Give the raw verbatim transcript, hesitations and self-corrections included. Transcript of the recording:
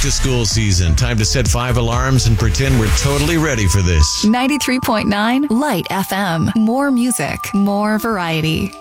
to school season. Time to set five alarms and pretend we're totally ready for this. ninety-three point nine Light F M. More music, more variety.